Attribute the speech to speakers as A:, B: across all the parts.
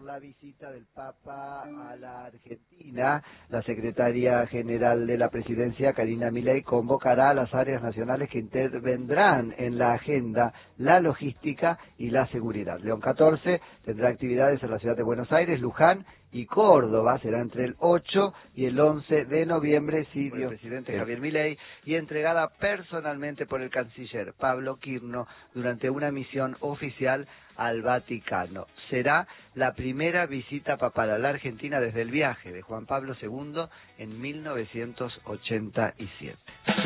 A: la visita del Papa a la Argentina. La secretaria general de la presidencia, Karina Milei, convocará a las áreas nacionales que intervendrán en la agenda, la logística y la seguridad. León XIV tendrá actividades en la ciudad de Buenos Aires, Luján y Córdoba. Será entre el 8 y el 11 de noviembre, sí, el presidente Javier Milei, y entregada personalmente por el canciller Pablo Quirno durante una misión oficial al Vaticano. Será la primera visita papal a la Argentina desde el viaje de Juan Pablo II en 1987.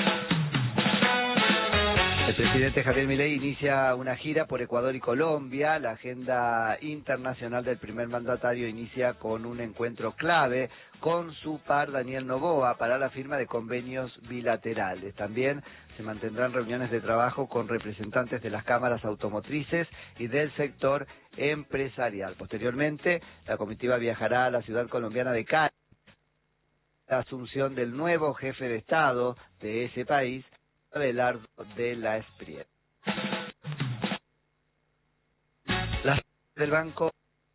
A: El presidente Javier Milei inicia una gira por Ecuador y Colombia. La agenda internacional del primer mandatario inicia con un encuentro clave con su par Daniel Noboa para la firma de convenios bilaterales. También se mantendrán reuniones de trabajo con representantes de las cámaras automotrices y del sector empresarial. Posteriormente, la comitiva viajará a la ciudad colombiana de Cali, la asunción del nuevo jefe de Estado de ese país, Abelardo de la Espriella. Las del banco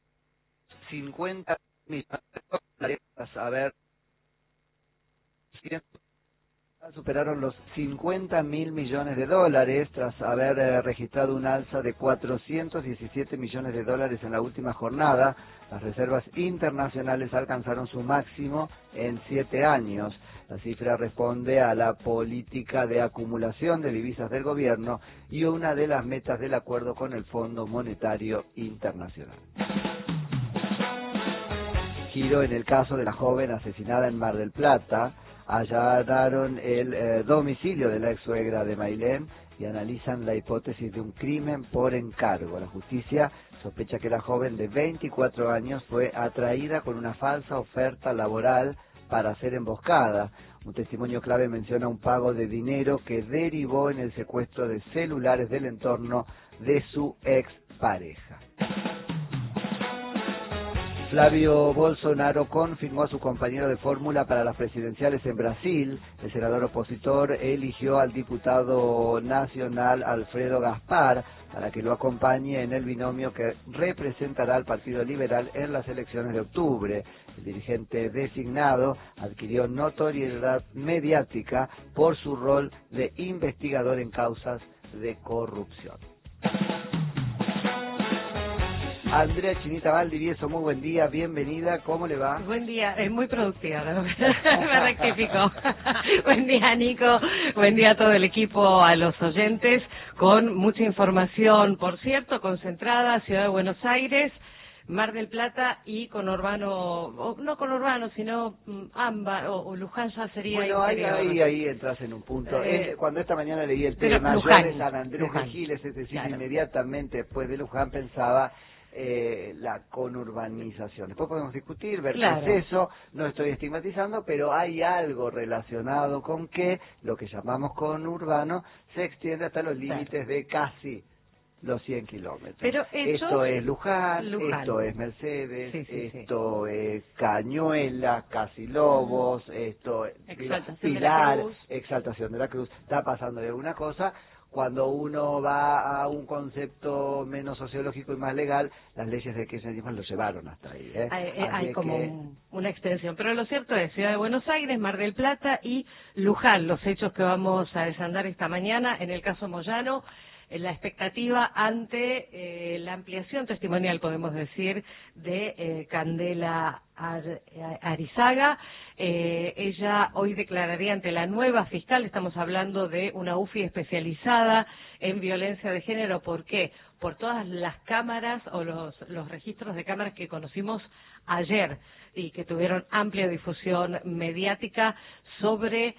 A: 50 millones de dólares, a ver, superaron los 50.000 millones de dólares tras haber registrado un alza de 417 millones de dólares en la última jornada. Las reservas internacionales alcanzaron su máximo en 7 años. La cifra responde a la política de acumulación de divisas del gobierno y una de las metas del acuerdo con el Fondo Monetario Internacional. Giro en el caso de la joven asesinada en Mar del Plata. Allanaron el domicilio de la ex suegra de Mailén y analizan la hipótesis de un crimen por encargo. La justicia sospecha que la joven de 24 años fue atraída con una falsa oferta laboral para ser emboscada. Un testimonio clave menciona un pago de dinero que derivó en el secuestro de celulares del entorno de su ex pareja. Flavio Bolsonaro confirmó a su compañero de fórmula para las presidenciales en Brasil. El senador opositor eligió al diputado nacional Alfredo Gaspar para que lo acompañe en el binomio que representará al Partido Liberal en las elecciones de octubre. El dirigente designado adquirió notoriedad mediática por su rol de investigador en causas de corrupción. Andrea Chinita Valdivieso, muy buen día, bienvenida, ¿cómo le va?
B: Buen día, es muy productiva, ¿no? Me rectifico. Buen día, Nico, buen día a todo el equipo, a los oyentes, con mucha información, por concentrada, Ciudad de Buenos Aires, Mar del Plata y conurbano, no conurbano, sino AMBA o Luján ya sería.
A: Bueno, ahí entras en un punto. Cuando esta mañana leí el tema
B: Luján,
A: yo de San Andrés
B: Luján,
A: de Giles, es decir,
B: claro.
A: Inmediatamente después de Luján pensaba la conurbanización. Después podemos discutir, ver
B: Claro.
A: qué es eso, no estoy estigmatizando, pero hay algo relacionado con que lo que llamamos conurbano se extiende hasta los límites de casi los 100 kilómetros.
B: Pero
A: esto es Luján, esto es Mercedes,
B: sí.
A: esto es Cañuela, Casi Lobos, esto es
B: Pilar,
A: Exaltación de la Cruz. Está pasando de una cosa. Cuando uno va a un concepto menos sociológico y más legal, las leyes de kirchnerismo lo llevaron hasta ahí.
B: Hay como una extensión. Pero lo cierto es, Ciudad de Buenos Aires, Mar del Plata y Luján, los hechos que vamos a desandar esta mañana. En el caso Moyano, la expectativa ante la ampliación testimonial, podemos decir, de Candela Arizaga. Ella hoy declararía ante la nueva fiscal. Estamos hablando de una UFI especializada en violencia de género. ¿Por qué? Por todas las cámaras o los registros de cámaras que conocimos ayer y que tuvieron amplia difusión mediática sobre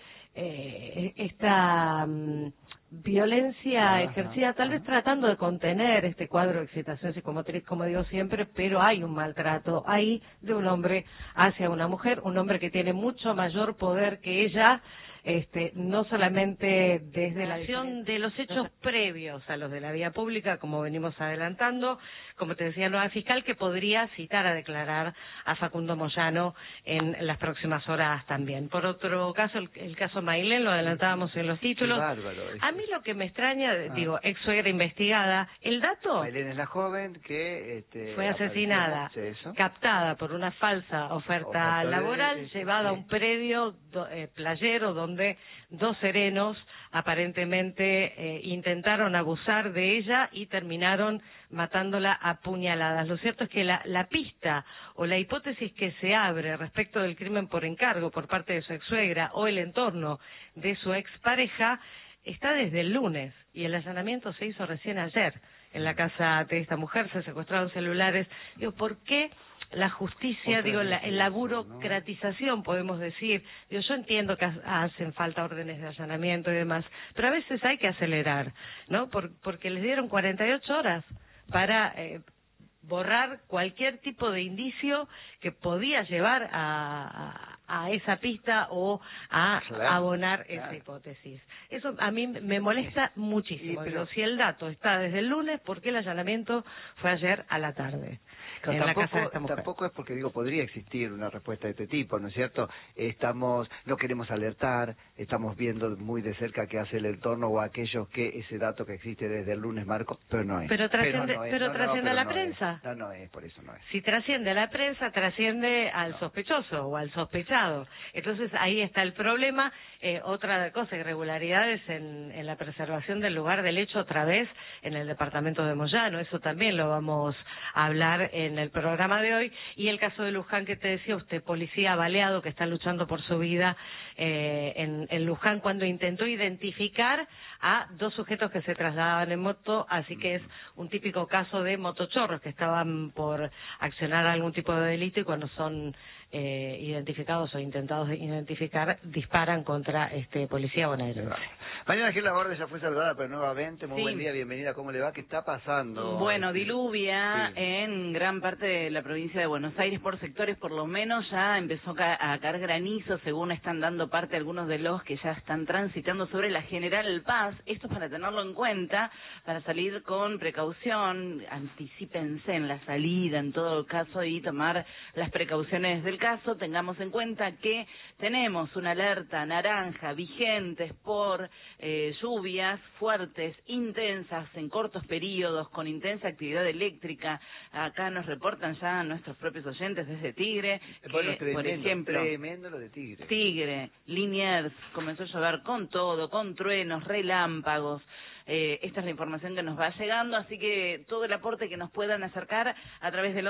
B: esta violencia ejercida, tal vez tratando de contener este cuadro de excitación psicomotriz, como digo siempre, pero hay un maltrato ahí de un hombre hacia una mujer, un hombre que tiene mucho mayor poder que ella, no solamente desde la acción de los hechos previos a los de la vía pública, como venimos adelantando, como te decía, nueva fiscal que podría citar a declarar a Facundo Moyano en las próximas horas también. Por otro caso, el caso Mailén, lo adelantábamos en los títulos.
A: Bárbaro,
B: a mí lo que me extraña, digo, ex suegra investigada, el dato...
A: Mailén es la joven que...
B: fue asesinada, captada por una falsa oferta laboral, llevada a un predio playero donde dos serenos aparentemente intentaron abusar de ella y terminaron matándola a puñaladas. Lo cierto es que la pista o la hipótesis que se abre respecto del crimen por encargo por parte de su ex-suegra o el entorno de su expareja está desde el lunes y el allanamiento se hizo recién ayer en la casa de esta mujer, se secuestraron celulares. Digo, ¿por qué la justicia, la burocratización, podemos decir? Yo entiendo que hacen falta órdenes de allanamiento y demás, pero a veces hay que acelerar, ¿no? Porque les dieron 48 horas para borrar cualquier tipo de indicio que podía llevar a esa pista o a abonar esa hipótesis. Eso a mí me molesta muchísimo. Pero si el dato está desde el lunes, ¿por qué el allanamiento fue ayer a la tarde? En la casa de esta mujer.
A: Tampoco es porque podría existir una respuesta de este tipo, ¿no es cierto? No queremos alertar, estamos viendo muy de cerca qué hace el entorno o aquellos que ese dato que existe desde el lunes, Marco, pero no es.
B: Pero trasciende a la prensa.
A: No es, por eso no es.
B: Si trasciende a la prensa, trasciende al sospechoso o al sospechado. Entonces ahí está el problema. Otra cosa, irregularidades en la preservación del lugar del hecho otra vez en el departamento de Moyano. Eso también lo vamos a hablar en el programa de hoy. Y el caso de Luján que te decía usted, policía baleado que está luchando por su vida en Luján cuando intentó identificar a dos sujetos que se trasladaban en moto, así que es un típico caso de motochorros que estaban por accionar algún tipo de delito y cuando son identificados o intentados de identificar, disparan contra policía bonaerense.
A: Mañana Gela Borde ya fue saludada, pero nuevamente, muy buen día, bienvenida, ¿cómo le va? ¿Qué está pasando?
C: Bueno, diluvia en gran parte de la provincia de Buenos Aires por sectores, por lo menos ya empezó a caer granizo, según están dando parte algunos de los que ya están transitando sobre la General Paz. Esto es para tenerlo en cuenta, para salir con precaución, anticípense en la salida en todo caso y tomar las precauciones del caso. Tengamos en cuenta que tenemos una alerta naranja vigentes por lluvias fuertes, intensas, en cortos periodos, con intensa actividad eléctrica. Acá nos reportan ya nuestros propios oyentes desde Tigre, que, por ejemplo,
A: tremendo lo de Tigre.
C: Tigre, Liniers, comenzó a llover con todo, con truenos, relámpagos. Esta es la información que nos va llegando, así que todo el aporte que nos puedan acercar a través del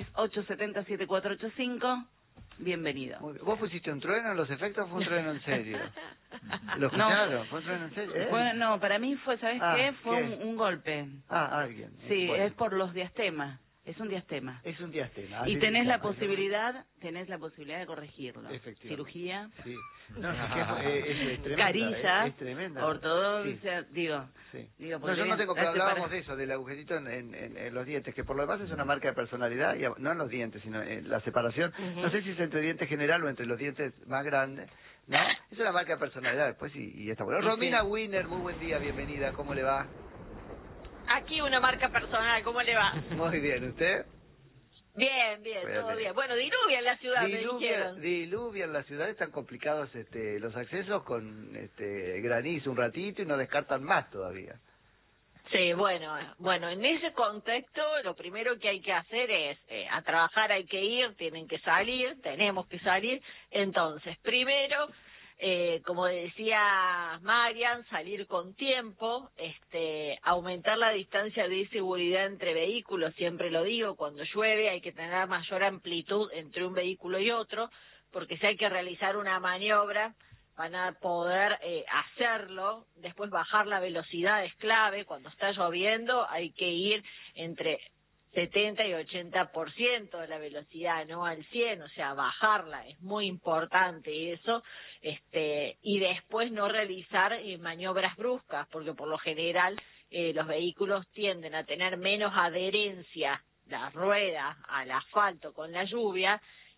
C: 11-3870-7485, bienvenido.
A: ¿Vos pusiste un trueno? ¿Los efectos fue un trueno en serio? ¿Lo escucharon? ¿Fue un trueno en serio?
C: No, para mí fue, ¿sabes qué? Fue un golpe.
A: Alguien.
C: Sí, bueno. Es por los diastemas. Es un diastema.
A: Es un diastema.
C: Y tenés la posibilidad de corregirlo. Cirugía.
A: Sí. No, es tremenda,
C: Carillas.
A: Es tremenda.
C: Ortodoncia, digo.
A: No, yo no tengo, pero hablábamos de eso, del agujerito en los dientes, que por lo demás es una marca de personalidad, y no en los dientes, sino en la separación. No sé si es entre diente general o entre los dientes más grandes. No, es una marca de personalidad después y está bueno. Romina Wiener, muy buen día, bienvenida, ¿cómo le va?
D: Aquí una marca personal, ¿cómo le va?
A: Muy bien, ¿usted?
D: Bien, todo bien. Bueno, diluvia en la ciudad, me dijeron.
A: Diluvia en la ciudad, están complicados los accesos con granizo un ratito y no descartan más todavía.
D: Sí, bueno, en ese contexto lo primero que hay que hacer es, a trabajar hay que ir, tenemos que salir, entonces, primero... como decía Marian, salir con tiempo, aumentar la distancia de seguridad entre vehículos, siempre lo digo, cuando llueve hay que tener mayor amplitud entre un vehículo y otro, porque si hay que realizar una maniobra, van a poder hacerlo, después bajar la velocidad es clave, cuando está lloviendo hay que ir entre 70 y 80% de la velocidad, no al 100, o sea, bajarla, es muy importante eso, y después no realizar maniobras bruscas, porque por lo general los vehículos tienden a tener menos adherencia, las ruedas, al asfalto con la lluvia,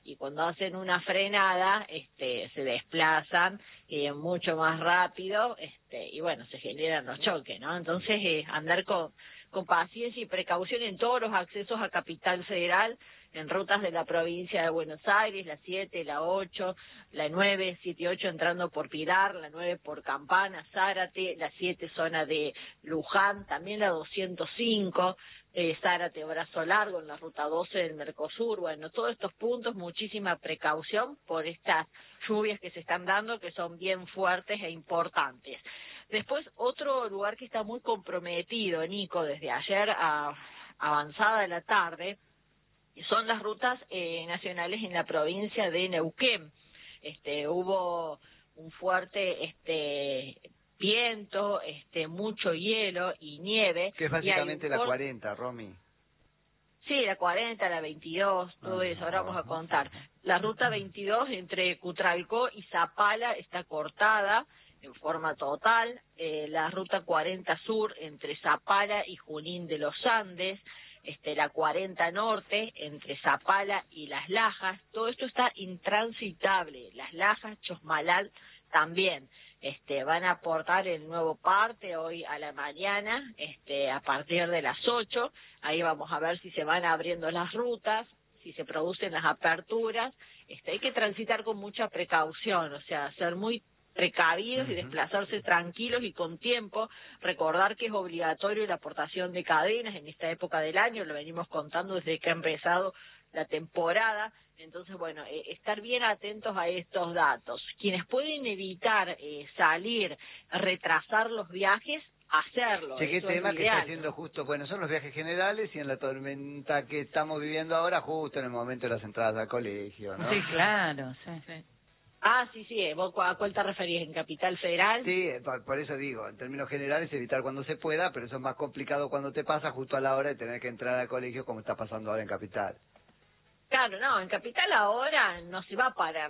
D: y cuando hacen una frenada, se desplazan mucho más rápido, y bueno, se generan los choques, ¿no? Entonces, andar con paciencia y precaución en todos los accesos a Capital Federal, en rutas de la provincia de Buenos Aires, la 7, la 8, la 9, 7 y 8 entrando por Pilar, la 9 por Campana, Zárate, la 7 zona de Luján, también la 205, Zárate, Brazo Largo, en la ruta 12 del Mercosur. Bueno, todos estos puntos, muchísima precaución por estas lluvias que se están dando, que son bien fuertes e importantes. Después, otro lugar que está muy comprometido, Nico, desde ayer a avanzada la tarde, son las rutas nacionales en la provincia de Neuquén. Hubo un fuerte viento, mucho hielo y nieve.
A: Que es básicamente la 40, Romy.
D: Sí, la 40, la 22, todo eso, ahora vamos a contar. La ruta 22 entre Cutralcó y Zapala está cortada en forma total. La ruta 40 sur entre Zapala y Junín de los Andes. La 40 norte entre Zapala y Las Lajas, todo esto está intransitable. Las Lajas, Chosmalal también. Van a aportar el nuevo parte hoy a la mañana, a partir de las 8, ahí vamos a ver si se van abriendo las rutas, si se producen las aperturas. Hay que transitar con mucha precaución, o sea, ser muy precavidos y desplazarse tranquilos y con tiempo. Recordar que es obligatorio la aportación de cadenas en esta época del año, lo venimos contando desde que ha empezado la temporada. Entonces, bueno, estar bien atentos a estos datos. Quienes pueden evitar salir, retrasar los viajes, hacerlo.
A: Sí, qué tema que está haciendo justo, bueno, son los viajes generales y en la tormenta que estamos viviendo ahora, justo en el momento de las entradas al colegio, ¿no?
C: Sí, claro, sí.
D: Ah, sí, ¿vos a cuál te referís? ¿En Capital Federal?
A: Sí, por eso digo, en términos generales evitar cuando se pueda, pero eso es más complicado cuando te pasa justo a la hora de tener que entrar al colegio como está pasando ahora en Capital.
D: Claro, no, en Capital ahora no se va a parar